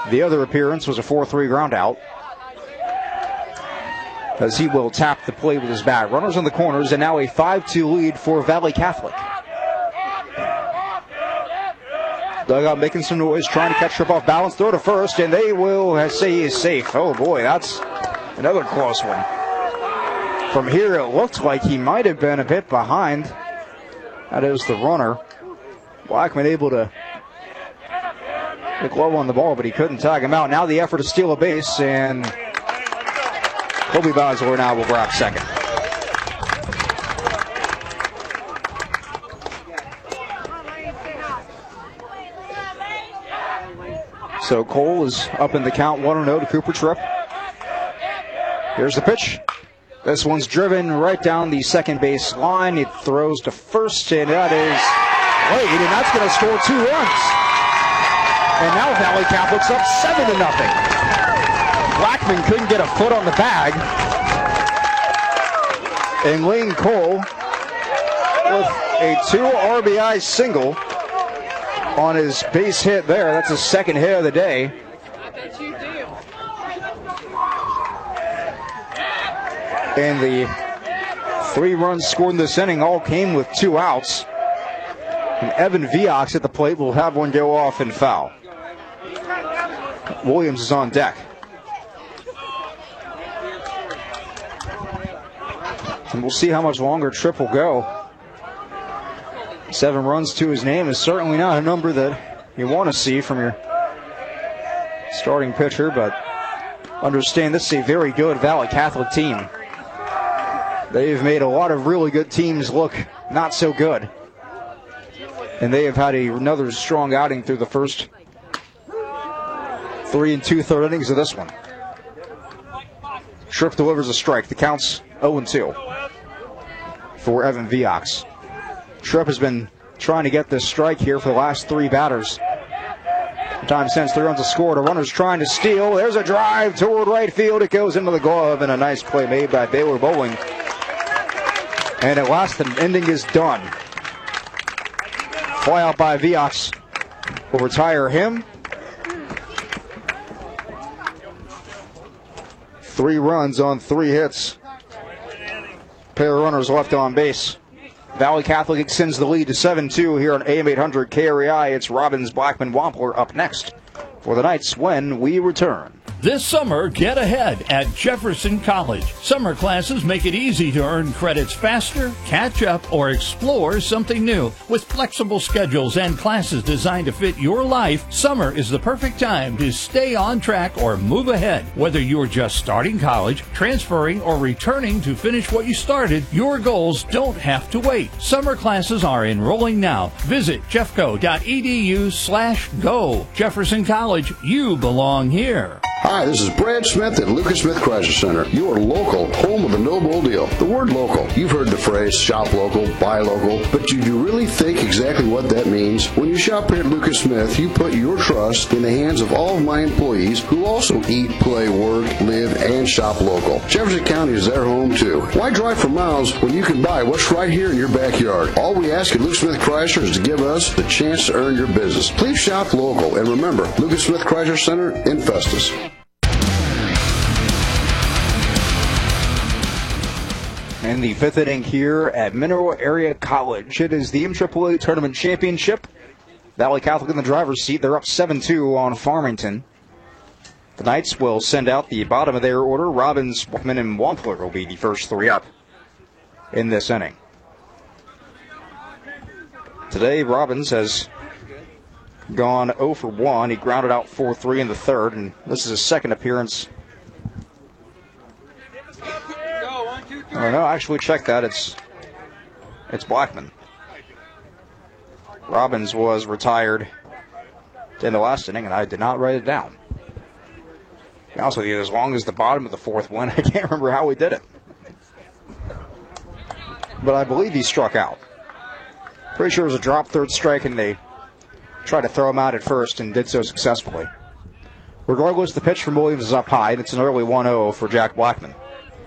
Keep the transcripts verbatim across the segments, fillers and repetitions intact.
The other appearance was a four three ground out, as he will tap the plate with his bat. Runners in the corners, and now a five two lead for Valley Catholic. Dugout making some noise, trying to catch Tripp off balance, throw to first, and they will say he is safe. Oh boy, that's another close one. From here, it looked like he might have been a bit behind. That is the runner. Blackman able to get low on the ball, but he couldn't tag him out. Now the effort to steal a base, and Kobe Bosler now will grab second. So Cole is up in the count, one oh to Cooper Tripp. Here's the pitch. This one's driven right down the second base line. It throws to first, and that is late, and that's going to score two runs. And now Valley Catholic's up seven to nothing. Blackman couldn't get a foot on the bag. And Lane Cole with a two R B I single on his base hit there. That's his second hit of the day. And the three runs scored in this inning all came with two outs. And Evan Viox at the plate will have one go off and foul. Williams is on deck. And we'll see how much longer Tripp will go. Seven runs to his name is certainly not a number that you want to see from your starting pitcher, but understand this is a very good Valley Catholic team. They've made a lot of really good teams look not so good. And they have had a, another strong outing through the first three and two-third innings of this one. Tripp delivers a strike. The count's oh and two for Evan Viox. Tripp has been trying to get this strike here for the last three batters. Time since three runs are scored. A runner's trying to steal. There's a drive toward right field. It goes into the glove, and a nice play made by Baylor Bowling. And at last, the ending is done. Fly out by Viox will retire him. Three runs on three hits. Pair of runners left on base. Valley Catholic extends the lead to seven two here on A M eight hundred K R E I. It's Robbins, Blackman, Wampler up next for the Knights when we return. This summer, get ahead at Jefferson College. Summer classes make it easy to earn credits faster, catch up, or explore something new. With flexible schedules and classes designed to fit your life, summer is the perfect time to stay on track or move ahead. Whether you're just starting college, transferring, or returning to finish what you started, your goals don't have to wait. Summer classes are enrolling now. Visit jeffco.edu slash go. Jefferson College, you belong here. Hi, this is Brad Smith at Lucas Smith Chrysler Center, your local home of the no bull deal. The word local, you've heard the phrase shop local, buy local, but do you really think exactly what that means? When you shop here at Lucas Smith, you put your trust in the hands of all of my employees who also eat, play, work, live, and shop local. Jefferson County is their home too. Why drive for miles when you can buy what's right here in your backyard? All we ask at Lucas Smith Chrysler is to give us the chance to earn your business. Please shop local, and remember, Lucas Smith Chrysler Center in Festus. In the fifth inning here at Mineral Area College, it is the M triple A Tournament Championship. Valley Catholic in the driver's seat. They're up seven two on Farmington. The Knights will send out the bottom of their order. Robbins, Walkman, and Wampler will be the first three up in this inning. Today, Robbins has gone oh for one. He grounded out four three in the third, and this is his second appearance. Oh, no, actually check that. It's it's Blackman. Robbins was retired in the last inning, and I did not write it down. To be honest with you, as long as the bottom of the fourth went, I can't remember how we did it. But I believe he struck out. Pretty sure it was a drop third strike, and they tried to throw him out at first and did so successfully. Regardless, the pitch from Williams is up high, and it's an early one oh for Jack Blackman.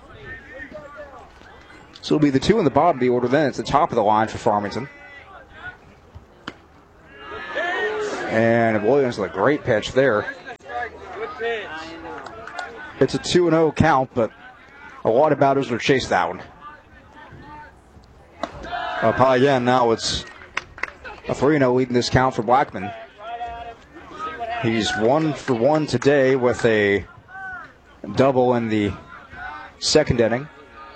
So it'll be the two in the bottom of the order then. It's the top of the line for Farmington. And Williams with a great pitch there. It's a two and oh count, but a lot of batters will chase that one. Up high again. Now it's a three and oh lead in this count for Blackman. He's one for one today with a double in the second inning.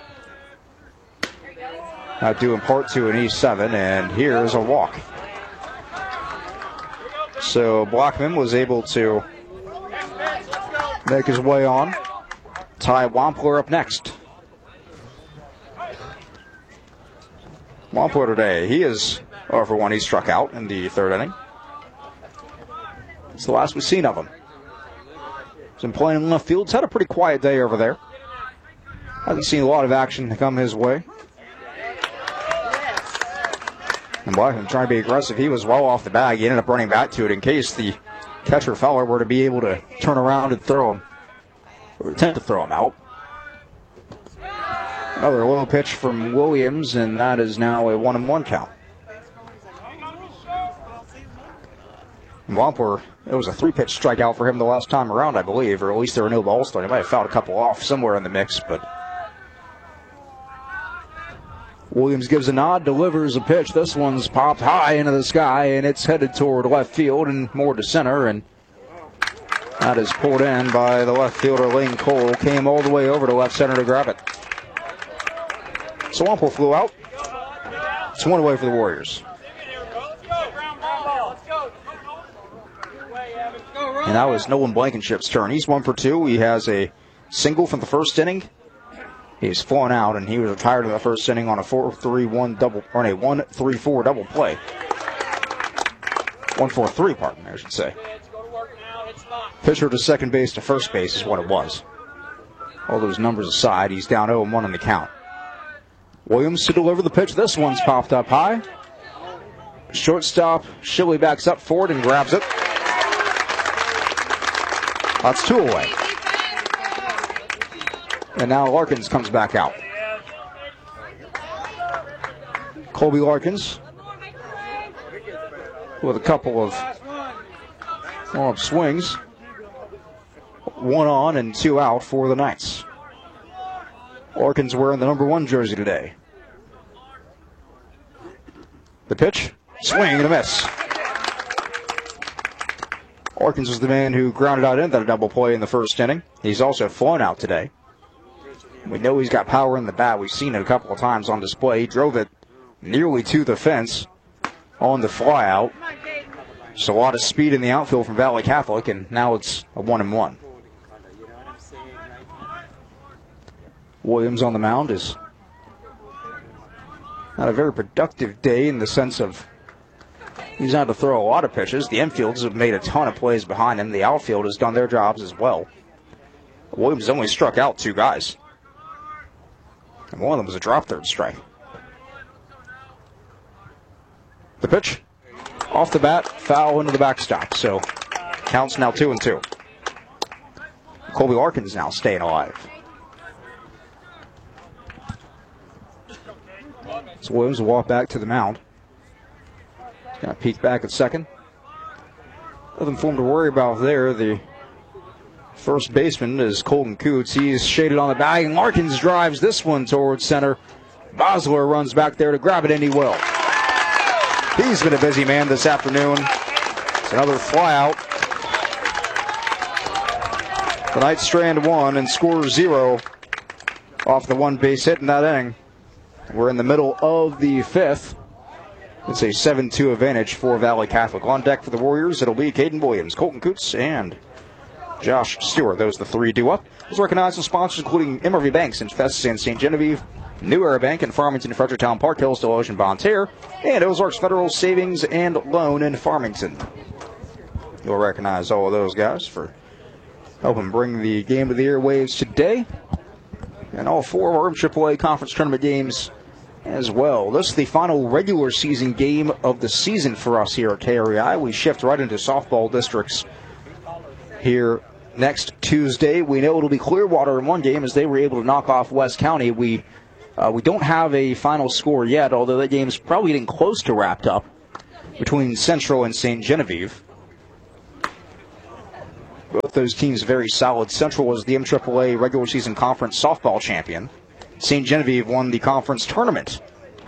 Now due in part to an E seven, and here's a walk. So Blackman was able to make his way on. Ty Wampler up next. Wampler today, he is oh for one. He struck out in the third inning. It's the last we've seen of him. He's been playing in left field. He's had a pretty quiet day over there. Hasn't seen a lot of action come his way. And Blackman trying to be aggressive. He was well off the bag. He ended up running back to it in case the catcher Feller were to be able to turn around and throw him, or attempt to throw him out. Another low pitch from Williams, and that is now a one and one count. Wampler, it was a three-pitch strikeout for him the last time around, I believe, or at least there were no balls thrown. He might have fouled a couple off somewhere in the mix, but Williams gives a nod, delivers a pitch. This one's popped high into the sky, and it's headed toward left field and more to center, and that is pulled in by the left fielder, Lane Cole. Came all the way over to left center to grab it. So Wampler flew out. It's one away for the Warriors. And that was Nolan Blankenship's turn. He's one for two. He has a single from the first inning. He's flown out, and he was retired in the first inning on a four three one double, or a one three four double play. one four three, pardon me, I should say. Pitcher to second base to first base is what it was. All those numbers aside, he's down oh and one in the count. Williams to deliver the pitch. This one's popped up high. Shortstop Shilly backs up for it and grabs it. That's two away. And now Larkins comes back out. Colby Larkins with a couple of warm-up swings. One on and two out for the Knights. Larkins wearing the number one jersey today. The pitch, swing and a miss. Larkins was the man who grounded out into that double play in the first inning. He's also flown out today. We know he's got power in the bat. We've seen it a couple of times on display. He drove it nearly to the fence on the flyout. Just a lot of speed in the outfield from Valley Catholic, and now it's a one and one. Williams on the mound is had a very productive day in the sense of he's had to throw a lot of pitches. The infielders have made a ton of plays behind him. The outfield has done their jobs as well. Williams only struck out two guys, and one of them was a drop third strike. The pitch, off the bat, foul into the backstop. So counts now two and two. Colby Larkins now staying alive. So Williams will walk back to the mound. Got to peek back at second. Nothing for him to worry about there. The first baseman is Colton Coots. He's shaded on the bag, and Larkins drives this one towards center. Bosler runs back there to grab it, and he will. He's been a busy man this afternoon. It's another flyout. The Knights strand one and score zero off the one base hit in that inning. We're in the middle of the fifth. It's a seven two advantage for Valley Catholic. On deck for the Warriors, it'll be Caden Williams, Colton Coots, and Josh Stewart. Those are the three due up. Let's recognize the sponsors, including M R V Banks in Festus and Saint Genevieve, New Era Bank in Farmington, Fredericktown, Park Hills, Deloge, Bonne Terre, and Ozarks Federal Savings and Loan in Farmington. You'll recognize all of those guys for helping bring the game to the airwaves today. And all four of our M triple A conference tournament games as well. This is the final regular season game of the season for us here at K R E I. We shift right into softball districts here next Tuesday. We know it'll be Clearwater in one game as they were able to knock off West County. We uh, we don't have a final score yet, although that game's probably getting close to wrapped up between Central and Saint Genevieve. Both those teams very solid. Central was the M triple A regular season conference softball champion. Saint Genevieve won the conference tournament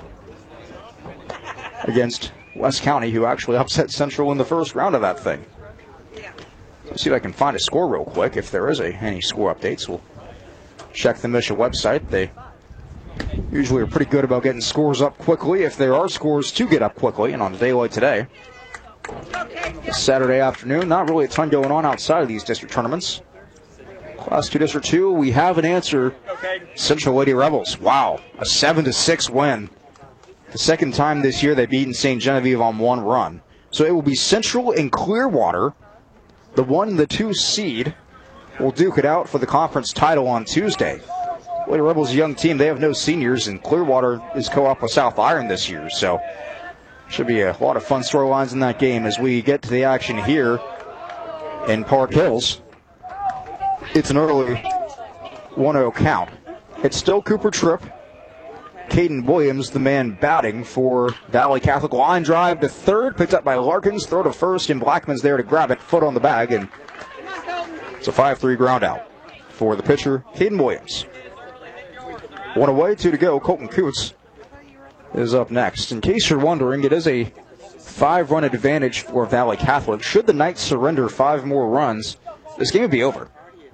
against West County, who actually upset Central in the first round of that thing. Let's see if I can find a score real quick. If there is a, any score updates, we'll check the Misha website. They usually are pretty good about getting scores up quickly if there are scores to get up quickly. And on a day like today, Saturday afternoon, not really a ton going on outside of these district tournaments. Class two District two, we have an answer. Central Lady Rebels. Wow, a seven to six win. The second time this year they've beaten Saint Genevieve on one run. So it will be Central and Clearwater. The one and the two seed will duke it out for the conference title on Tuesday. Lady Rebels is a young team. They have no seniors, and Clearwater is co-op with South Iron this year. So should be a lot of fun storylines in that game as we get to the action here in Park Hills. It's an early one oh count. It's still Cooper Tripp. Caden Williams, the man batting for Valley Catholic. Line drive to third, picked up by Larkins. Throw to first, and Blackman's there to grab it. Foot on the bag, and it's a five three ground out for the pitcher, Caden Williams. One away, two to go. Colton Coots is up next. In case you're wondering, it is a five-run advantage for Valley Catholic. Should the Knights surrender five more runs, this game would be over.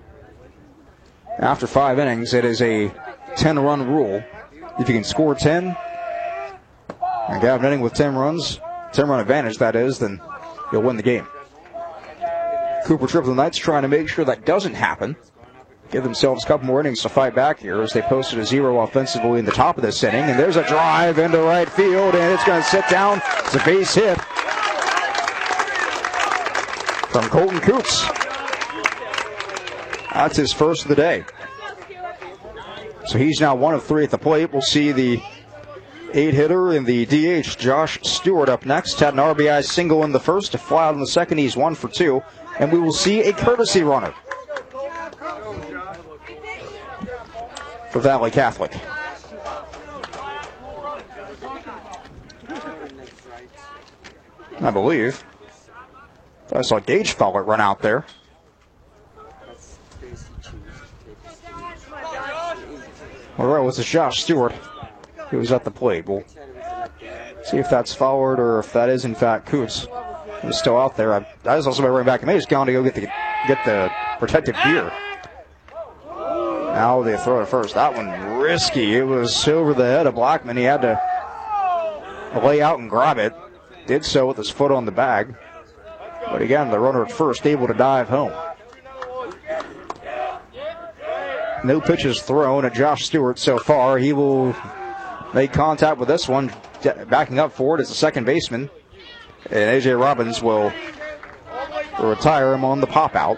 After five innings, it is a ten-run rule. If you can score ten and have an inning with ten runs, ten-run advantage, that is, then you'll win the game. Cooper Tripp of the Knights trying to make sure that doesn't happen. Give themselves a couple more innings to fight back here as they posted a zero offensively in the top of this inning. And there's a drive into right field, and it's going to sit down. It's a base hit from Colton Coots. That's his first of the day. So he's now one of three at the plate. We'll see the eight-hitter in the D H, Josh Stewart, up next. Had an R B I single in the first, a fly out in the second. He's one for two. And we will see a courtesy runner for Valley Catholic. I believe I saw Gage Fowler run out there. All right, was it Josh Stewart? He was at the plate. We'll see if that's Fowler or if that is, in fact, Coots. He's still out there. I, I was also running back. I may just gone to go get the get the protective gear. Now they throw it first. That one risky. It was over the head of Blackman. He had to lay out and grab it. Did so with his foot on the bag. But again, the runner at first able to dive home. No pitches thrown at Josh Stewart so far. He will make contact with this one. Backing up forward is the second baseman. And A J Robbins will retire him on the pop out.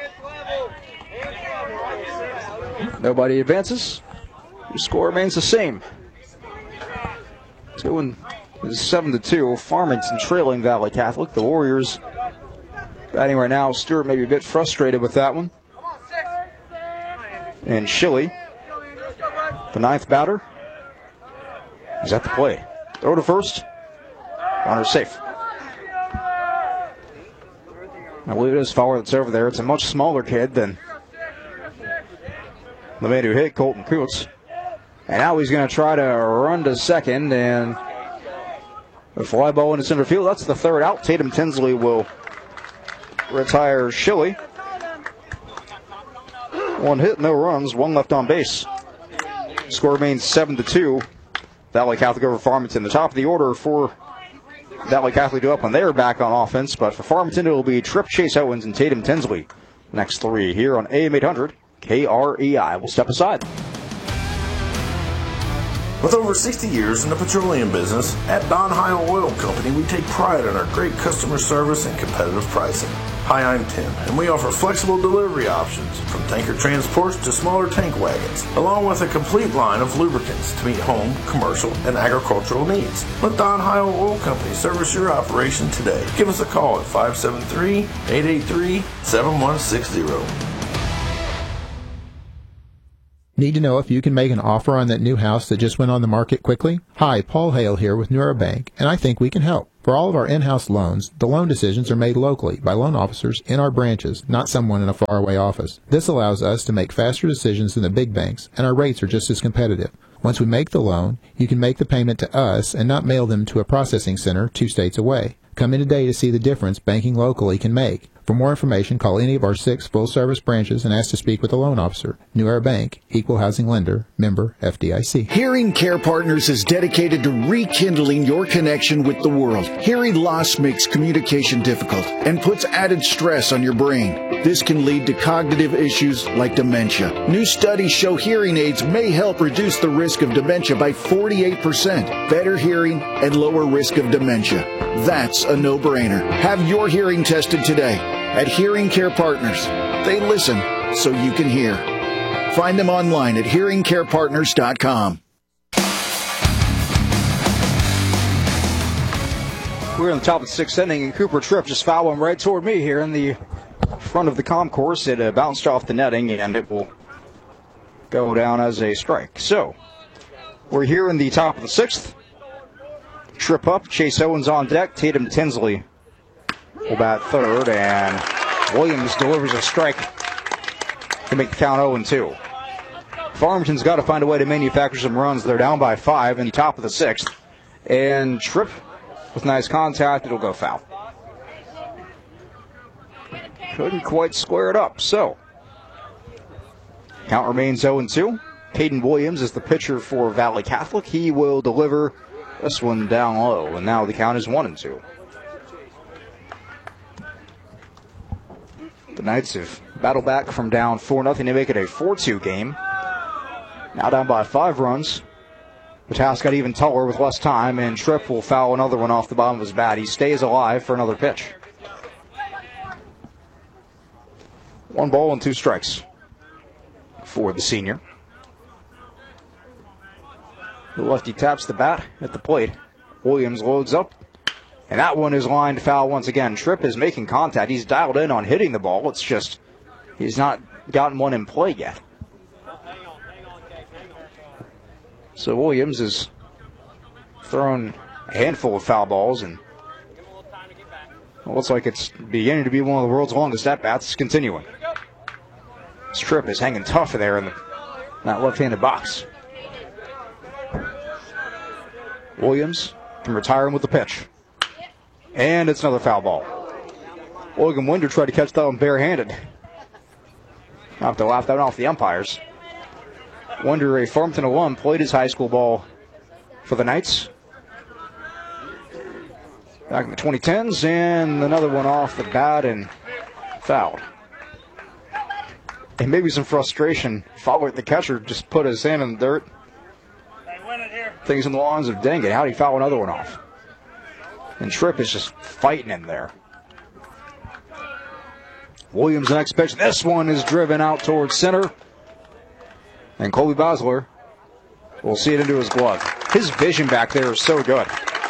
Nobody advances. The score remains the same. Two and seven to two. Farmington trailing Valley Catholic. The Warriors batting right now. Stewart may be a bit frustrated with that one. And Shilley, the ninth batter, is at the plate. Throw to first. Runner safe. I believe it is Fowler that's over there. It's a much smaller kid than the man who hit Colton Coots. And now he's going to try to run to second, and the fly ball into center field. That's the third out. Tatum Tinsley will retire Shilley. One hit, no runs, one left on base. Score remains seven to two. Valley Catholic over Farmington. The top of the order for Valley Catholic to up when they're back on offense, but for Farmington it will be Tripp, Chase Owens, and Tatum Tinsley. Next three here on A M eight hundred K R E I. We'll step aside. With over sixty years in the petroleum business, at Don Heil Oil Company, we take pride in our great customer service and competitive pricing. Hi, I'm Tim, and we offer flexible delivery options from tanker transports to smaller tank wagons, along with a complete line of lubricants to meet home, commercial, and agricultural needs. Let Don Heil Oil Company service your operation today. Give us a call at five seven three, eight eight three, seven one six zero. Need to know if you can make an offer on that new house that just went on the market quickly? Hi, Paul Hale here with Neurobank, and I think we can help. For all of our in-house loans, the loan decisions are made locally by loan officers in our branches, not someone in a faraway office. This allows us to make faster decisions than the big banks, and our rates are just as competitive. Once we make the loan, you can make the payment to us and not mail them to a processing center two states away. Come in today to see the difference banking locally can make. For more information, call any of our six full-service branches and ask to speak with a loan officer. New Era Bank, Equal Housing Lender, member F D I C. Hearing Care Partners is dedicated to rekindling your connection with the world. Hearing loss makes communication difficult and puts added stress on your brain. This can lead to cognitive issues like dementia. New studies show hearing aids may help reduce the risk of dementia by forty-eight percent. Better hearing and lower risk of dementia. That's a no-brainer. Have your hearing tested today. At Hearing Care Partners, they listen so you can hear. Find them online at hearing care partners dot com. We're in the top of the sixth inning, and Cooper Tripp just fouled one right toward me here in the front of the concourse. It uh, bounced off the netting, and it will go down as a strike. So, we're here in the top of the sixth. Tripp up, Chase Owens on deck, Tatum Tinsley will bat third, and Williams delivers a strike to make the count oh and two. Farmington's got to find a way to manufacture some runs. They're down by five in the top of the sixth. And Tripp, with nice contact, it'll go foul. Couldn't quite square it up. So, count remains oh and two. Caden Williams is the pitcher for Valley Catholic. He will deliver this one down low, and now the count is one and two. The Knights have battled back from down four nothing to make it a four two game. Now down by five runs. The task got even taller with less time, and Tripp will foul another one off the bottom of his bat. He stays alive for another pitch. One ball and two strikes for the senior. The lefty taps the bat at the plate. Williams loads up. And that one is lined foul once again. Tripp is making contact. He's dialed in on hitting the ball. It's just he's not gotten one in play yet. So Williams has thrown a handful of foul balls, and it looks like it's beginning to be one of the world's longest at-bats. It's continuing. This Tripp is hanging tough there in the, that left-handed box. Williams can retire him with the pitch. And it's another foul ball. Logan Winder tried to catch that one barehanded. I'll have to laugh that one off the umpires. Winder, a Farmington alum, played his high school ball for the Knights back in the twenty tens, and another one off the bat and fouled. And maybe some frustration. Followed the catcher, just put his hand in the dirt. Things in the lawns of, dang it, how did he foul another one off? And Tripp is just fighting in there. Williams, the next pitch. This one is driven out towards center. And Colby Bosler will see it into his glove. His vision back there is so good.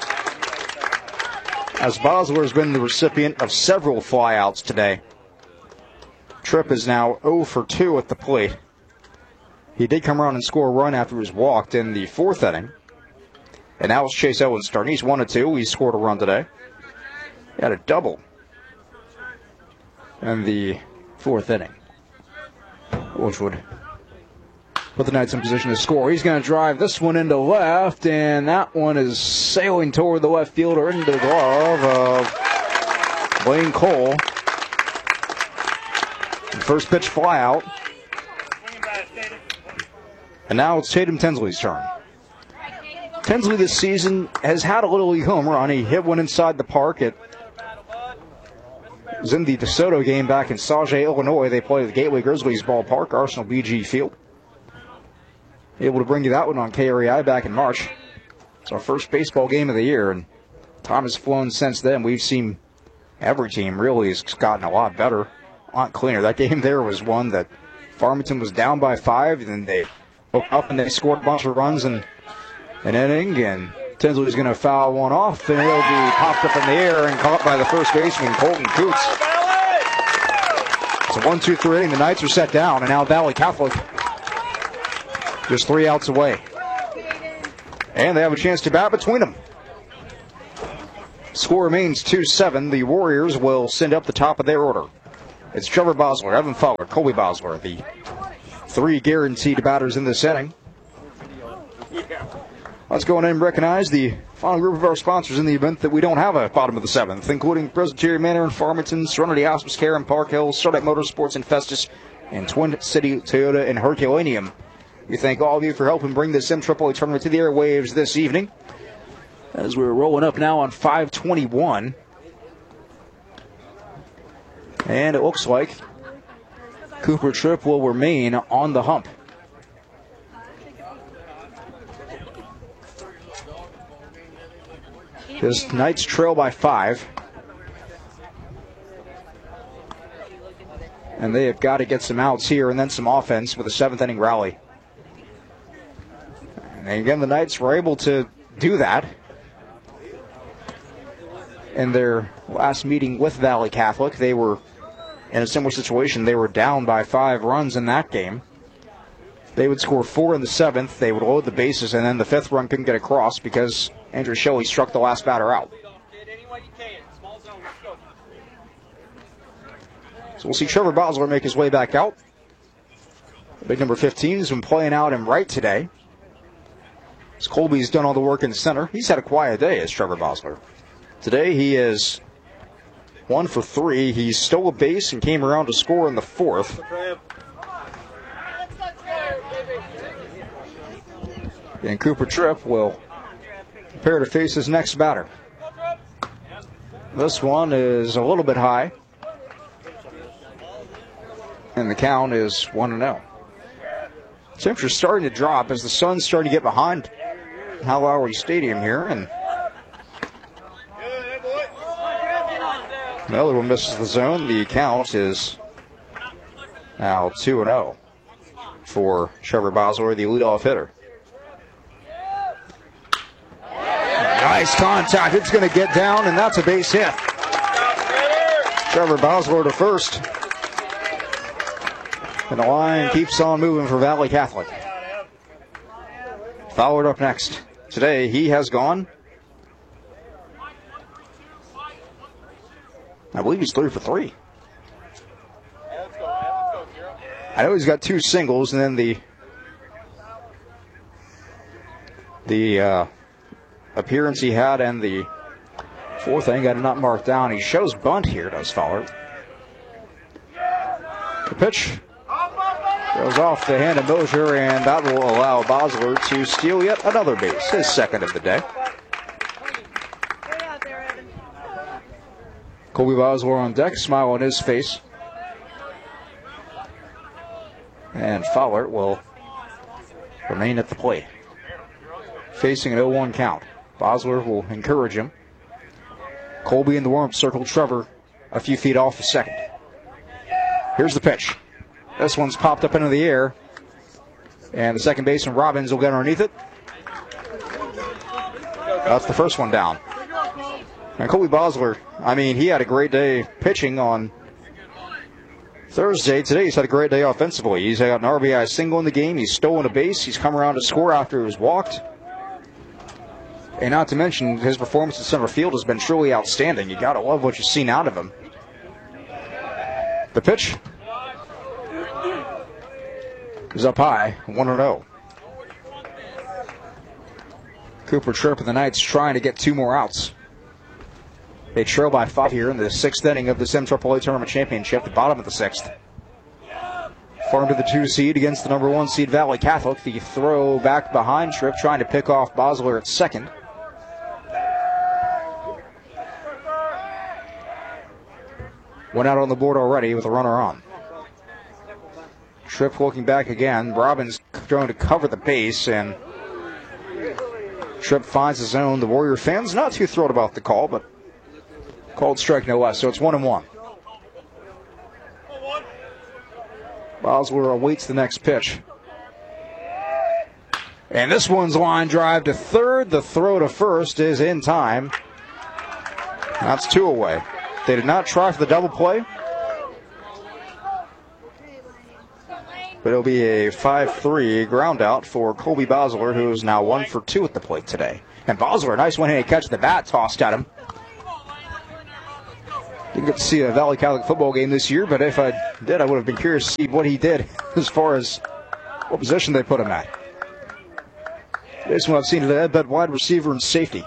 As Bosler has been the recipient of several flyouts today. Tripp is now oh for two at the plate. He did come around and score a run after he was walked in the fourth inning. And now it's Chase Owens starting. He's one and two. He scored a run today. He had a double in the fourth inning, which would put the Knights in position to score. He's going to drive this one into left, and that one is sailing toward the left fielder into the glove of Blaine Cole. First pitch fly out. And now it's Tatum Tinsley's turn. Tinsley this season has had a little league home run. He hit one inside the park. It was in the DeSoto game back in Sauget, Illinois. They play at the Gateway Grizzlies ballpark, Arsenal B G Field. Able to bring you that one on K R E I back in March. It's our first baseball game of the year, and time has flown since then. We've seen every team really has gotten a lot better, a lot cleaner. That game there was one that Farmington was down by five, and then they woke up and they scored a bunch of runs in an inning, and Tinsley's going to foul one off, and it'll be popped up in the air and caught by the first baseman, Colton Coots. It's a one two three inning. The Knights are set down, and now Valley Catholic just three outs away. And they have a chance to bat between them. Score remains two seven. The Warriors will send up the top of their order. It's Trevor Bosler, Evan Fowler, Colby Bosler, the three guaranteed batters in this inning. Let's go ahead and recognize the final group of our sponsors in the event that we don't have a bottom of the seventh, including Presbyterian Manor in Farmington, Serenity Hospice Care in Park Hill, Starlight Motorsports in Festus, and Twin City Toyota in Herculaneum. We thank all of you for helping bring this M Triple A tournament to the airwaves this evening. As we're rolling up now on five twenty-one. And it looks like Cooper Tripp will remain on the hump. His Knights trail by five. And they have got to get some outs here and then some offense with a seventh inning rally. And again, the Knights were able to do that in their last meeting with Valley Catholic. They were in a similar situation. They were down by five runs in that game. They would score four in the seventh. They would load the bases, and then the fifth run couldn't get across because Andrew Shelley struck the last batter out. So we'll see Trevor Bosler make his way back out. Big number fifteen has been playing out in right today. As Colby's done all the work in center. He's had a quiet day as Trevor Bosler. Today he is one for three. He stole a base and came around to score in the fourth. And Cooper Tripp will prepare to face his next batter. This one is a little bit high. And the count is one and oh. Temperature's starting to drop as the sun's starting to get behind Hal Lowry Stadium here. And the other one misses the zone. The count is now two and oh for Trevor Bosler, the leadoff hitter. Nice contact. It's going to get down, and that's a base hit. Trevor Bosler to first. And the line keeps on moving for Valley Catholic. Fowler up next. Today he has gone, I believe he's three for three. I know he's got two singles, and then the the uh, appearance he had and the fourth inning got not marked down. He shows bunt here, does Fowler. The pitch goes off the hand of Mosier, and that will allow Bosler to steal yet another base, his second of the day. Colby Bosler on deck, smile on his face. And Fowler will remain at the plate, facing an oh one count. Bosler will encourage him. Colby in the warm-up circle, Trevor a few feet off the second. Here's the pitch. This one's popped up into the air, and the second baseman Robbins will get underneath it. That's the first one down. And Colby Bosler, I mean, he had a great day pitching on Thursday. Today he's had a great day offensively. He's got an R B I single in the game. He's stolen a base. He's come around to score after he was walked. And not to mention, his performance in center field has been truly outstanding. You got to love what you've seen out of him. The pitch is up high, one and oh. Cooper Tripp and the Knights trying to get two more outs. They trail by five here in the sixth inning of this M Triple A Tournament Championship, the bottom of the sixth. Farm to the two seed against the number one seed Valley Catholic. The throw back behind Tripp, trying to pick off Bosler at second. One out on the board already with a runner on. Tripp looking back again. Robbins trying to cover the base, and Tripp finds his zone. The Warrior fans not too thrilled about the call, but called strike no less, so it's one and one. Bosler awaits the next pitch. And this one's line drive to third. The throw to first is in time. That's two away. They did not try for the double play, but it'll be a five three ground out for Colby Bosler, who is now one for two at the plate today. And Bosler, a nice one-handed catch of the bat tossed at him. Didn't get to see a Valley Catholic football game this year, but if I did, I would have been curious to see what he did as far as what position they put him at. Based on what I've seen today, I bet wide receiver and safety.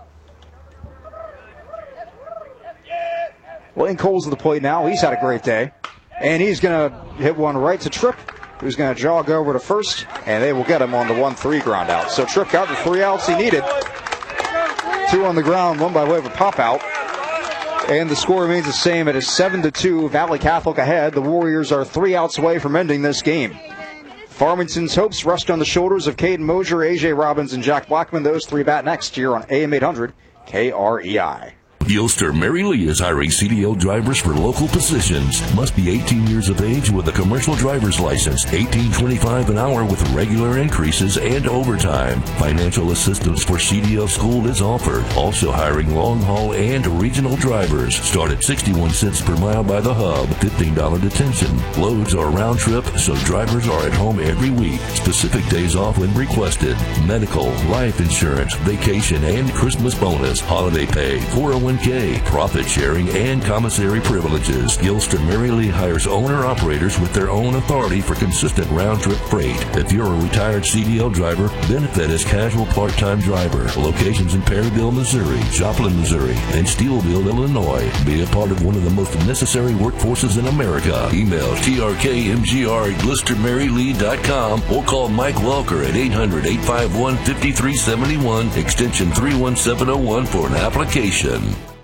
Lane Cole's at the plate now. He's had a great day. And he's going to hit one right to Tripp, who's going to jog over to first, and they will get him on the one three ground out. So Tripp got the three outs he needed. Two on the ground, one by way of a pop out. And the score remains the same. It is seven to two, Valley Catholic ahead. The Warriors are three outs away from ending this game. Farmington's hopes rest on the shoulders of Caden Mosier, A J Robbins, and Jack Blackman. Those three bat next year on A M eight hundred K R E I. Gilster Mary Lee is hiring C D L drivers for local positions. Must be eighteen years of age with a commercial driver's license. eighteen twenty-five an hour with regular increases and overtime. Financial assistance for C D L school is offered. Also hiring long haul and regional drivers. Start at sixty-one cents per mile by the hub. fifteen dollars detention. Loads are round trip, so drivers are at home every week. Specific days off when requested. Medical, life insurance, vacation, and Christmas bonus. Holiday pay, four oh one k, profit sharing, and commissary privileges. Gilster Mary Lee hires owner-operators with their own authority for consistent round-trip freight. If you're a retired C D L driver, benefit as casual part-time driver. Locations in Perryville, Missouri, Joplin, Missouri, and Steelville, Illinois. Be a part of one of the most necessary workforces in America. Email T R K M G R at Gilster Mary Lee dot com or call Mike Welker at eight hundred, eight five one, five three seven one, extension three one seven oh one for an application.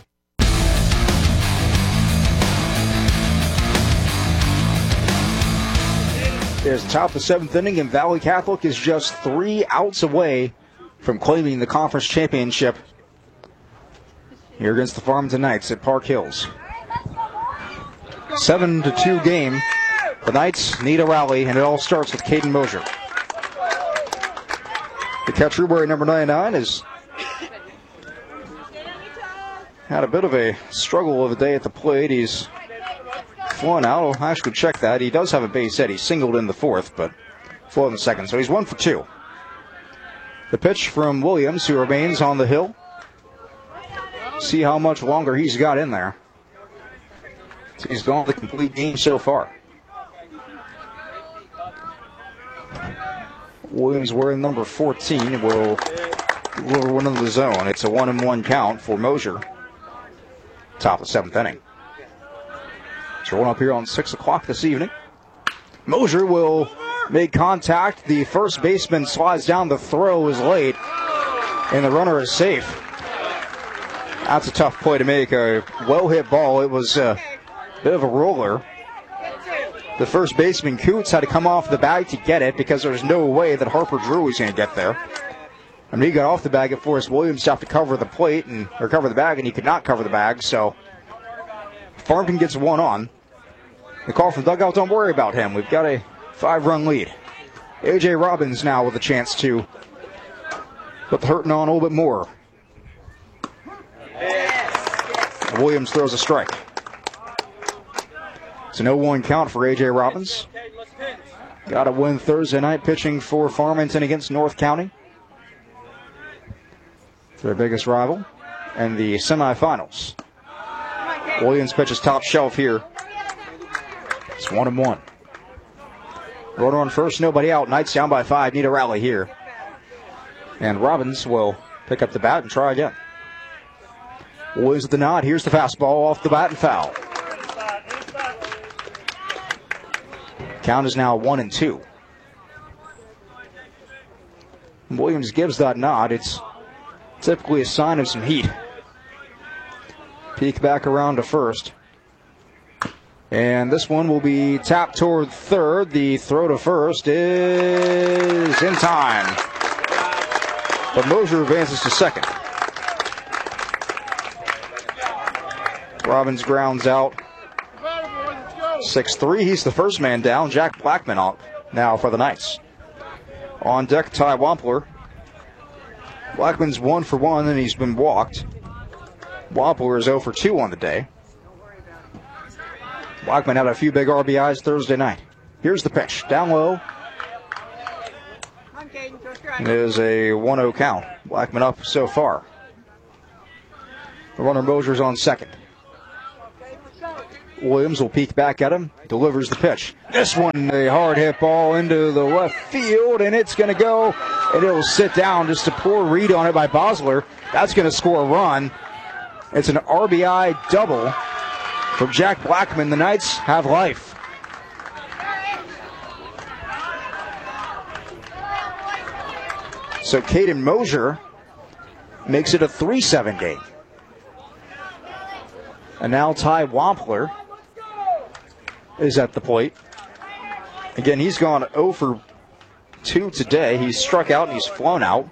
There's the top of the seventh inning, and Valley Catholic is just three outs away from claiming the conference championship here against the Farmington Knights at Park Hills. Seven to two game. The Knights need a rally, and it all starts with Caden Mosier. The catcher, wearing number ninety-nine, has had a bit of a struggle of a day at the plate. He's flown out. I should check that. He does have a base hit. He singled in the fourth, but flown in the second. So he's one for two. The pitch from Williams, who remains on the hill. See how much longer he's got in there. He's gone the complete game so far. Williams wearing number fourteen will lure one into the zone. It's a one and one count for Mosier. Top of the seventh inning. It's rolling up here on six o'clock this evening. Mosier will make contact. The first baseman slides down. The throw is late, and the runner is safe. That's a tough play to make. A well-hit ball. It was a bit of a roller. The first baseman, Coots, had to come off the bag to get it because there's no way that Harper Drew was going to get there. I mean, he got off the bag at Forrest Williams to have to cover the plate and or cover the bag, and he could not cover the bag. So Farmington gets one on. The call from dugout, don't worry about him. We've got a five-run lead. A J Robbins now with a chance to put the hurting on a little bit more. Williams throws a strike. It's an oh one count for A J Robbins. Got a win Thursday night pitching for Farmington against North County. Their biggest rival and the semifinals. Williams pitches top shelf here. It's one and one. Runner on first, nobody out. Knights down by five. Need a rally here. And Robbins will pick up the bat and try again. Williams with the nod. Here's the fastball off the bat and foul. Count is now one and two. Williams gives that nod. It's typically a sign of some heat. Peek back around to first. And this one will be tapped toward third. The throw to first is in time. But Mosier advances to second. Robbins grounds out. six three. He's the first man down. Jack Blackman up now for the Knights. On deck, Ty Wampler. Blackman's one for one, and he's been walked. Wampler is oh for two on the day. Blackman had a few big R B Is Thursday night. Here's the pitch. Down low. It is a one oh count. Blackman up so far. The runner Mosier's on second. Williams will peek back at him, delivers the pitch. This one, a hard hit ball into the left field, and it's going to go, and it'll sit down. Just a poor read on it by Bosler. That's going to score a run. It's an R B I double for Jack Blackman. The Knights have life. So Caden Mosier makes it a three seven game. And now Ty Wampler is at the plate. Again, he's gone oh for two today. He's struck out and he's flown out.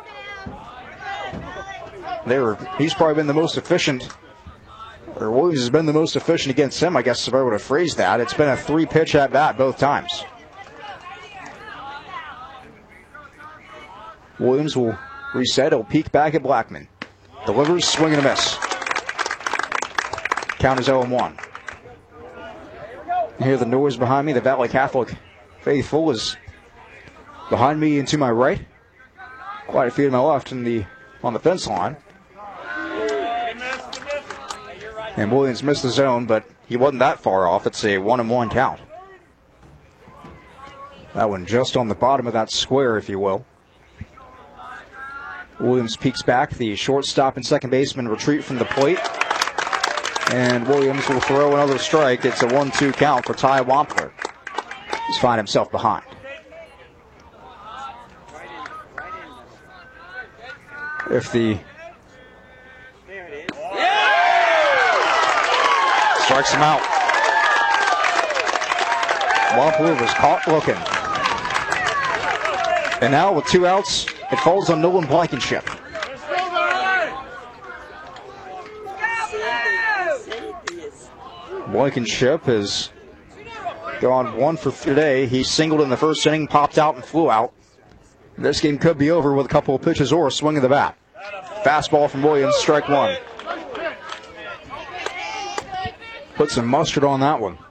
They were, he's probably been the most efficient, or Williams has been the most efficient against him, I guess if I would have phrased that. It's been a three-pitch at-bat both times. Williams will reset. He'll peek back at Blackman. Delivers, swing and a miss. Count is oh and one. You hear the noise behind me. The Valley Catholic faithful is behind me and to my right. Quite a few to my left in the, on the fence line. And Williams missed the zone, but he wasn't that far off. It's a one and one count. That one just on the bottom of that square, if you will. Williams peeks back. The shortstop and second baseman retreat from the plate. And Williams will throw another strike. It's a one two count for Ty Wampler. He's finding himself behind. If the strikes him out. Wampler was caught looking. And now with two outs, it falls on Nolan Blankenship. Blankenship has gone one for today. He singled in the first inning, popped out and flew out. This game could be over with a couple of pitches or a swing of the bat. Fastball from Williams, strike one. Put some mustard on that one.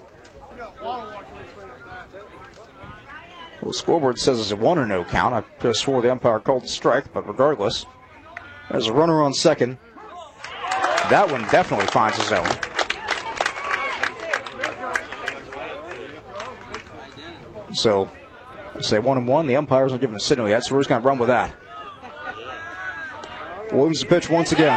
Well, the scoreboard says it's a one and no count. I just swore the umpire called the strike, but regardless, there's a runner on second. That one definitely finds his own. So, say one and one. The umpires aren't giving a signal yet, so we're just going to run with that. Williams to pitch once again.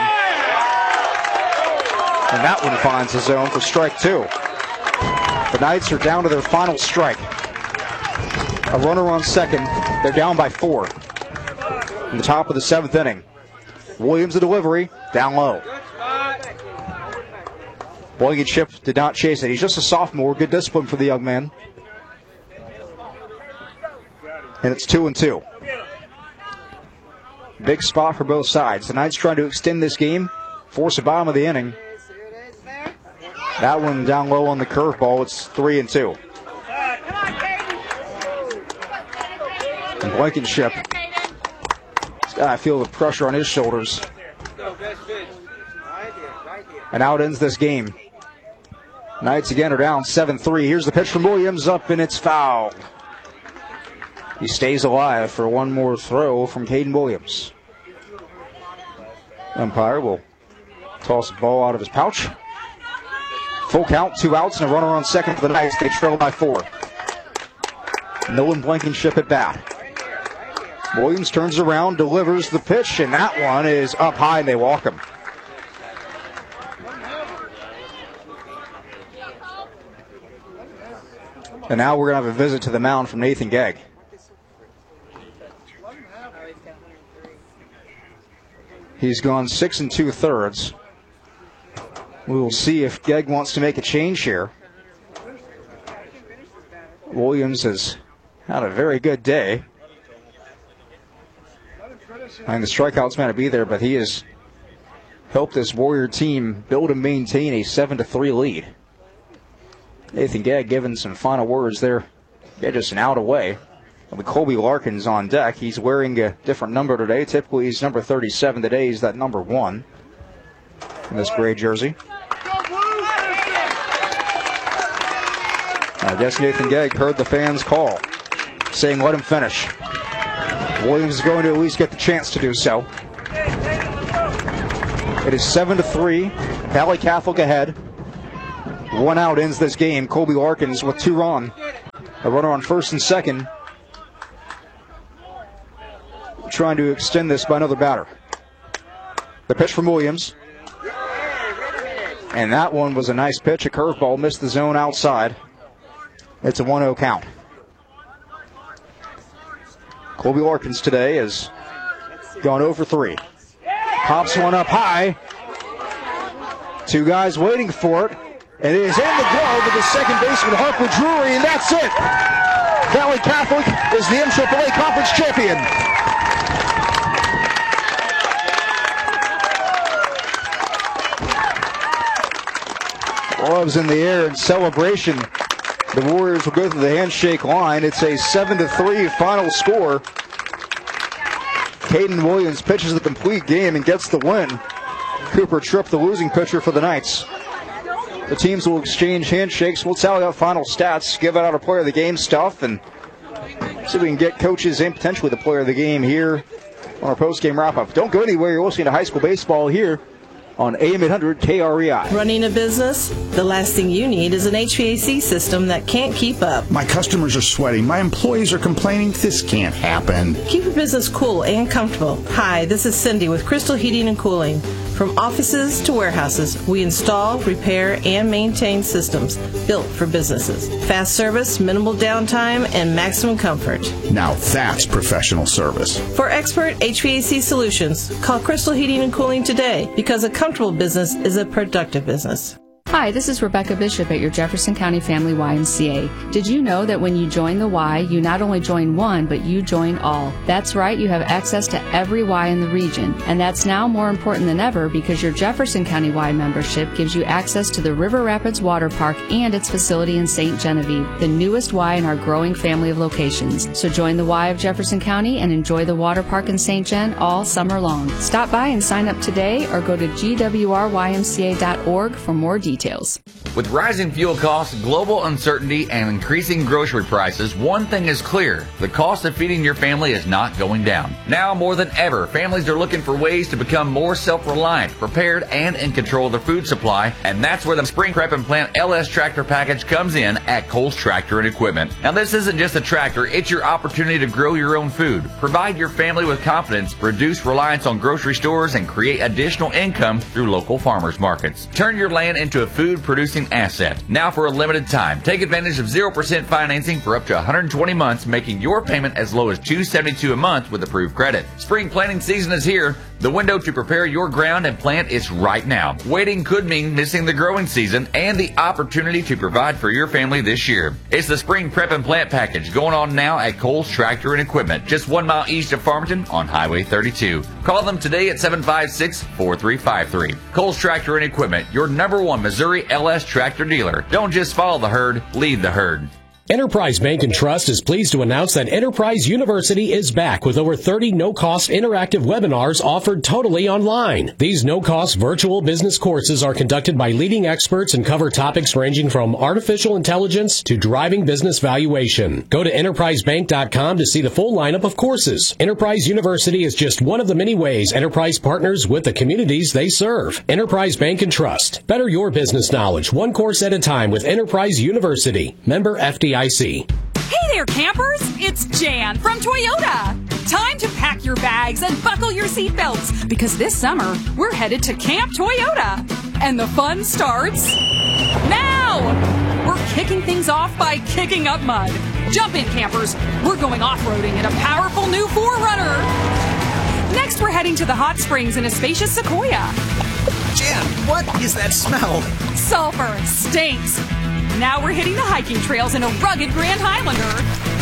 And that one finds the zone for strike two. The Knights are down to their final strike. A runner on second. They're down by four. In the top of the seventh inning. Williams the delivery, down low. Blankenship did not chase it. He's just a sophomore. Good discipline for the young man. And it's two and two. Big spot for both sides. The Knights trying to extend this game, force a bottom of the inning. That one down low on the curveball. It's three and two. And Blankenship, he's got to feel the pressure on his shoulders. And out ends this game. Knights again are down seven three. Here's the pitch from Williams, up and it's fouled. He stays alive for one more throw from Caden Williams. Umpire will toss the ball out of his pouch. Full count, two outs, and a runner on second for the Knights. They trail by four. Nolan Blankenship at bat. Williams turns around, delivers the pitch, and that one is up high, and they walk him. And now we're going to have a visit to the mound from Nathan Gegg. He's gone six and two thirds. We will see if Gegg wants to make a change here. Williams has had a very good day. And the strikeouts might be there, but he has helped this Warrior team build and maintain a seven to three lead. Nathan Gegg giving some final words there. Get just an out away. With Colby Larkins on deck, he's wearing a different number today. Typically, he's number thirty-seven. Today, he's that number one in this gray jersey. I guess Nathan Gegg heard the fans' call, saying let him finish. Williams is going to at least get the chance to do so. It is seven to three. Valley Catholic ahead. One out ends this game. Colby Larkins with two on. A runner on first and second. Trying to extend this by another batter. The pitch from Williams. And that one was a nice pitch. A curveball missed the zone outside. It's a one oh count. Colby Larkins today has gone oh for three. Pops one up high. Two guys waiting for it. And it is in the glove of the second baseman, Harper Drury, and that's it. Valley Catholic is the M triple A Conference champion. Gloves in the air in celebration. The Warriors will go through the handshake line. It's a seven to three final score. Caden Williams pitches the complete game and gets the win. Cooper Tripp, the losing pitcher for the Knights. The teams will exchange handshakes. We'll tally up final stats, give out our player of the game stuff, and see if we can get coaches and potentially the player of the game here on our post-game wrap-up. Don't go anywhere. You're listening to high school baseball here on A M eight hundred K R E I. Running a business? The last thing you need is an H V A C system that can't keep up. My customers are sweating. My employees are complaining. This can't happen. Keep your business cool and comfortable. Hi, this is Cindy with Crystal Heating and Cooling. From offices to warehouses, we install, repair, and maintain systems built for businesses. Fast service, minimal downtime, and maximum comfort. Now that's professional service. For expert H V A C solutions, call Crystal Heating and Cooling today, because a comfortable business is a productive business. Hi, this is Rebecca Bishop at your Jefferson County Family Y M C A. Did you know that when you join the Y, you not only join one, but you join all? That's right, you have access to every Y in the region. And that's now more important than ever because your Jefferson County Y membership gives you access to the River Rapids Water Park and its facility in Saint Genevieve, the newest Y in our growing family of locations. So join the Y of Jefferson County and enjoy the water park in Saint Gen all summer long. Stop by and sign up today or go to G W R Y M C A dot org for more details. With rising fuel costs, global uncertainty, and increasing grocery prices, one thing is clear. The cost of feeding your family is not going down. Now more than ever, families are looking for ways to become more self-reliant, prepared, and in control of their food supply, and that's where the Spring Prep and Plant L S Tractor Package comes in at Coles Tractor and Equipment. Now this isn't just a tractor, it's your opportunity to grow your own food, provide your family with confidence, reduce reliance on grocery stores, and create additional income through local farmers markets. Turn your land into a food-producing asset. Now for a limited time, take advantage of zero percent financing for up to one hundred twenty months, making your payment as low as two hundred seventy-two dollars a month with approved credit. Spring planting season is here. The window to prepare your ground and plant is right now. Waiting could mean missing the growing season and the opportunity to provide for your family this year. It's the Spring Prep and Plant Package going on now at Coles Tractor and Equipment, just one mile east of Farmington on Highway thirty-two. Call them today at seven five six, four three five three. Coles Tractor and Equipment, your number one Missouri L S tractor dealer. Don't just follow the herd, lead the herd. Enterprise Bank and Trust is pleased to announce that Enterprise University is back with over thirty no-cost interactive webinars offered totally online. These no-cost virtual business courses are conducted by leading experts and cover topics ranging from artificial intelligence to driving business valuation. Go to enterprise bank dot com to see the full lineup of courses. Enterprise University is just one of the many ways Enterprise partners with the communities they serve. Enterprise Bank and Trust. Better your business knowledge, one course at a time with Enterprise University. Member F D I C. Hey there, campers! It's Jan from Toyota. Time to pack your bags and buckle your seatbelts because this summer we're headed to Camp Toyota. And the fun starts now! We're kicking things off by kicking up mud. Jump in, campers. We're going off-roading in a powerful new four runner. Next, we're heading to the hot springs in a spacious Sequoia. Jan, what is that smell? Sulfur. Stinks. Now we're hitting the hiking trails in a rugged Grand Highlander.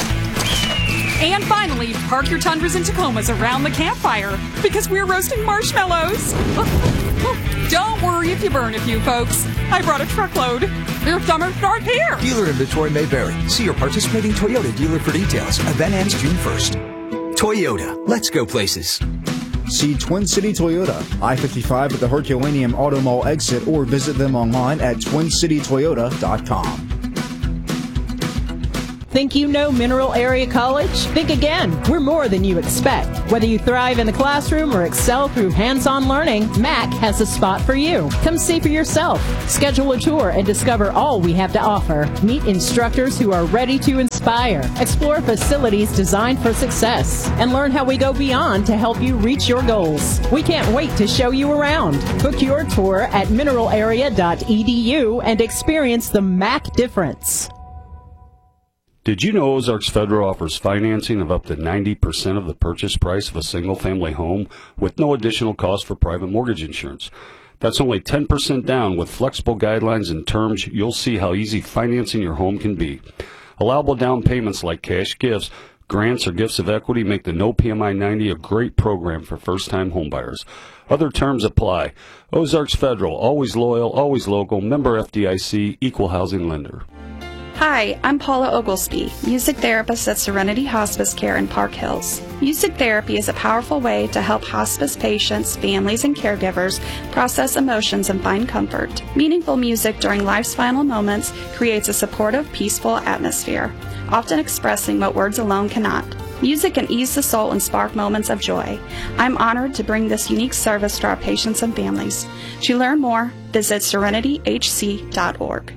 And finally, park your Tundras and Tacomas around the campfire because we're roasting marshmallows. Don't worry if you burn a few, folks. I brought a truckload. Their summer starts here. Dealer inventory may vary. See your participating Toyota dealer for details. Event ends June first. Toyota. Let's go places. See Twin City Toyota, I fifty-five at the Herculaneum Auto Mall exit, or visit them online at twin city toyota dot com. Think you know Mineral Area College? Think again. We're more than you expect. Whether you thrive in the classroom or excel through hands-on learning, M A C has a spot for you. Come see for yourself. Schedule a tour and discover all we have to offer. Meet instructors who are ready to inspire. Explore facilities designed for success. And learn how we go beyond to help you reach your goals. We can't wait to show you around. Book your tour at mineral area dot e d u and experience the M A C difference. Did you know Ozarks Federal offers financing of up to ninety percent of the purchase price of a single-family home with no additional cost for private mortgage insurance? That's only ten percent down. With flexible guidelines and terms, you'll see how easy financing your home can be. Allowable down payments like cash gifts, grants, or gifts of equity make the No P M I ninety a great program for first-time homebuyers. Other terms apply. Ozarks Federal, always loyal, always local, member F D I C, equal housing lender. Hi, I'm Paula Oglesby, music therapist at Serenity Hospice Care in Park Hills. Music therapy is a powerful way to help hospice patients, families, and caregivers process emotions and find comfort. Meaningful music during life's final moments creates a supportive, peaceful atmosphere, often expressing what words alone cannot. Music can ease the soul and spark moments of joy. I'm honored to bring this unique service to our patients and families. To learn more, visit serenity h c dot org.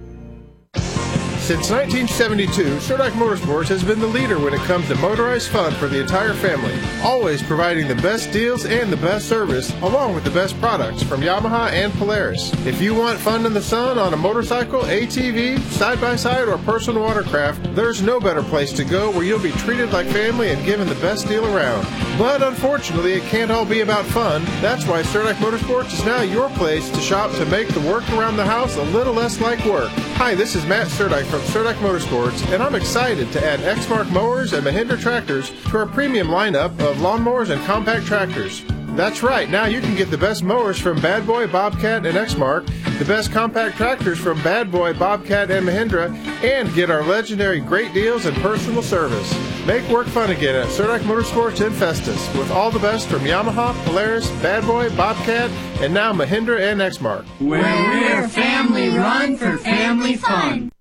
Since nineteen seventy-two, Sherdock Motorsports has been the leader when it comes to motorized fun for the entire family, always providing the best deals and the best service, along with the best products from Yamaha and Polaris. If you want fun in the sun on a motorcycle, A T V, side-by-side, or personal watercraft, there's no better place to go where you'll be treated like family and given the best deal around. But unfortunately, it can't all be about fun. That's why Sherdock Motorsports is now your place to shop to make the work around the house a little less like work. Hi, this is Matt Sturdyke from Sturdyke Motorsports, and I'm excited to add Exmark mowers and Mahindra tractors to our premium lineup of lawnmowers and compact tractors. That's right, now you can get the best mowers from Bad Boy, Bobcat, and Exmark, the best compact tractors from Bad Boy, Bobcat, and Mahindra, and get our legendary great deals and personal service. Make work fun again at Sturdyke Motorsports in Festus, with all the best from Yamaha, Polaris, Bad Boy, Bobcat, and now Mahindra and Exmark. Where we're family run for family fun.